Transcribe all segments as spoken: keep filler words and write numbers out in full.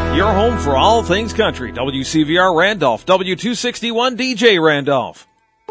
Your home for all things country. W C V R Randolph, W two sixty-one D J Randolph.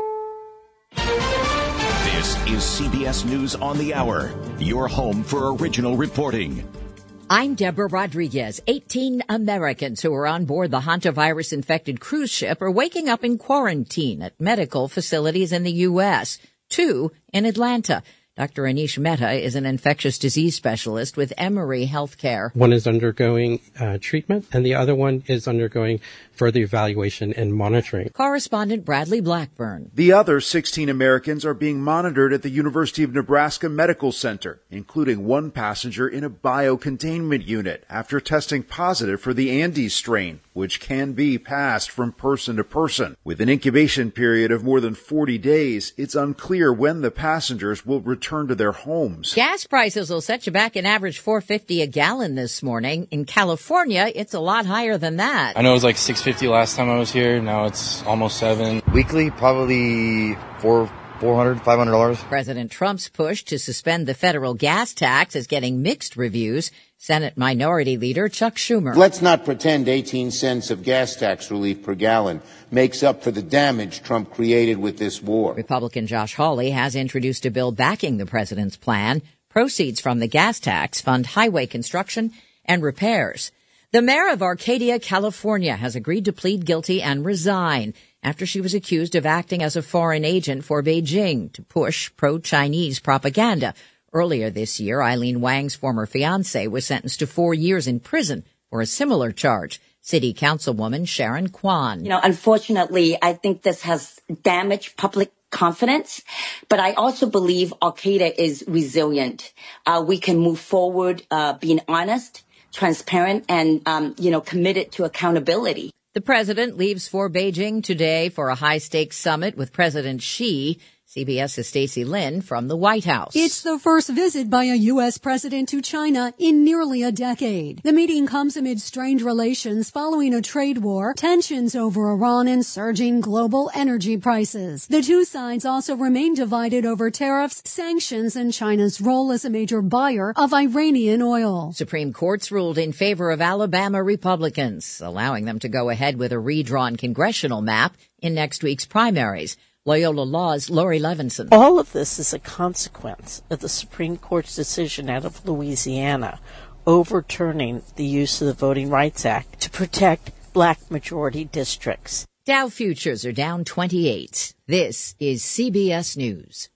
This is C B S News on the Hour, your home for original reporting. I'm Deborah Rodriguez. eighteen Americans who are on board the hantavirus-infected cruise ship are waking up in quarantine at medical facilities in the U S, two in Atlanta. Doctor Anish Mehta is an infectious disease specialist with Emory Healthcare. One is undergoing uh, treatment, and the other one is undergoing further evaluation and monitoring. Correspondent Bradley Blackburn. The other sixteen Americans are being monitored at the University of Nebraska Medical Center, including one passenger in a biocontainment unit after testing positive for the Andes strain, which can be passed from person to person. With an incubation period of more than forty days, it's unclear when the passengers will return to their homes. Gas prices will set you back an average four dollars and fifty cents a gallon this morning. In California, it's a lot higher than that. I know it was like six dollars and fifty cents last time I was here. Now it's almost seven. Weekly, probably four. four hundred dollars, five hundred dollars. President Trump's push to suspend the federal gas tax is getting mixed reviews. Senate Minority Leader Chuck Schumer. Let's not pretend eighteen cents of gas tax relief per gallon makes up for the damage Trump created with this war. Republican Josh Hawley has introduced a bill backing the president's plan. Proceeds from the gas tax fund highway construction and repairs. The mayor of Arcadia, California, has agreed to plead guilty and resign after she was accused of acting as a foreign agent for Beijing to push pro-Chinese propaganda. Earlier this year, Eileen Wang's former fiancé was sentenced to four years in prison for a similar charge. City Councilwoman Sharon Kwan. You know, unfortunately, I think this has damaged public confidence, but I also believe Al-Qaeda is resilient. Uh, we can move forward, uh, being honest, transparent, and, um, you know, committed to accountability. The president leaves for Beijing today for a high-stakes summit with President Xi. CBS's Stacey Lynn from the White House. It's the first visit by a U S president to China in nearly a decade. The meeting comes amid strained relations following a trade war, tensions over Iran, and surging global energy prices. The two sides also remain divided over tariffs, sanctions, and China's role as a major buyer of Iranian oil. Supreme Court's ruled in favor of Alabama Republicans, allowing them to go ahead with a redrawn congressional map in next week's primaries. Loyola Law's Lori Levinson. All of this is a consequence of the Supreme Court's decision out of Louisiana overturning the use of the Voting Rights Act to protect black majority districts. Dow futures are down twenty-eight. This is C B S News.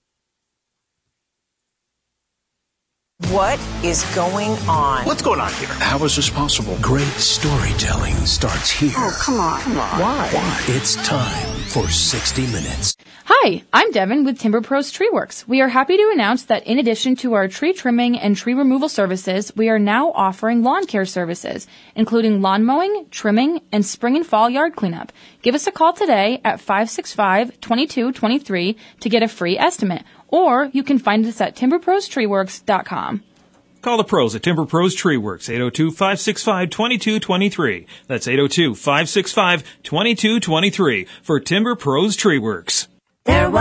What is going on? What's going on here? How is this possible? Great storytelling starts here. Oh, come on. Come on. Why? Why? It's time for sixty minutes. Hi, I'm Devin with Timber Pros Tree Works. We are happy to announce that in addition to our tree trimming and tree removal services, we are now offering lawn care services, including lawn mowing, trimming, and spring and fall yard cleanup. Give us a call today at five six five, two two two three to get a free estimate, or you can find us at timber pros tree works dot com. Call the pros at Timber Pros Tree Works, eight oh two, five six five, two two two three. That's eight oh two, five six five, two two two three for Timber Pros Tree Works. There